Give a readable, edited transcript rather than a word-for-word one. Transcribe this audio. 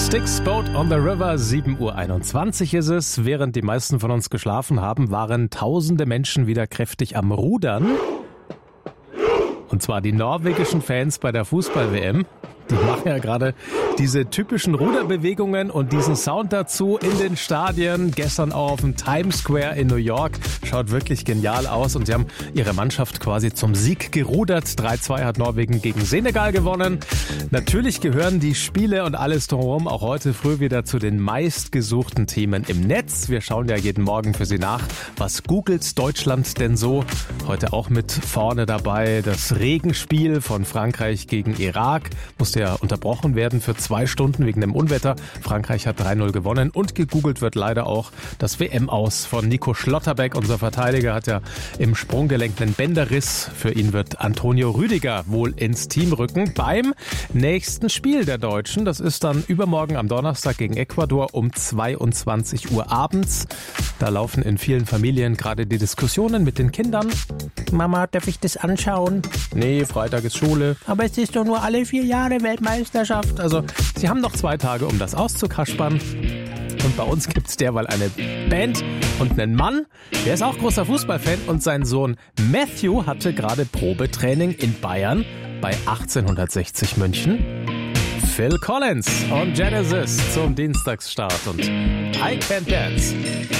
Styx, Boat on the River, 7:21 Uhr ist es. Während die meisten von uns geschlafen haben, waren tausende Menschen wieder kräftig am Rudern. Und zwar die norwegischen Fans bei der Fußball-WM. Die machen ja gerade diese typischen Ruderbewegungen und diesen Sound dazu in den Stadien. Gestern auch auf dem Times Square in New York. Schaut wirklich genial aus. Und sie haben ihre Mannschaft quasi zum Sieg gerudert. 3:2 hat Norwegen gegen Senegal gewonnen. Natürlich gehören die Spiele und alles drumherum auch heute früh wieder zu den meistgesuchten Themen im Netz. Wir schauen ja jeden Morgen für Sie nach, was googelt Deutschland denn so. Heute auch mit vorne dabei das Regenspiel von Frankreich gegen Irak. Musste ja unterbrochen werden für 2 Stunden wegen dem Unwetter. Frankreich hat 3:0 gewonnen und gegoogelt wird leider auch das WM-Aus von Nico Schlotterbeck. Unser Verteidiger hat ja im Sprunggelenk einen Bänderriss. Für ihn wird Antonio Rüdiger wohl ins Team rücken beim nächsten Spiel der Deutschen. Das ist dann übermorgen am Donnerstag gegen Ecuador um 22 Uhr abends. Da laufen in vielen Familien gerade die Diskussionen mit den Kindern. Mama, darf ich das anschauen? Nee, Freitag ist Schule. Aber es ist doch nur alle 4 Jahre Weltmeisterschaft. Also, sie haben noch 2 Tage, um das auszukaspern. Und bei uns gibt's derweil eine Band und einen Mann, der ist auch großer Fußballfan und sein Sohn Matthew hatte gerade Probetraining in Bayern bei 1860 München. Phil Collins und Genesis zum Dienstagsstart und I Can't Dance.